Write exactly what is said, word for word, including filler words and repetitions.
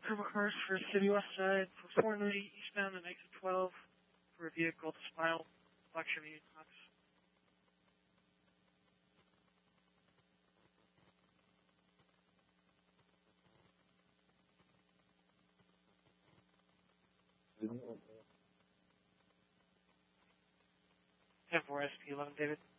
Turbo cars for City West Side, for four ninety eastbound and exit twelve, for a vehicle to Smile, Black Chevy Equinox. ten four S P eleven, David.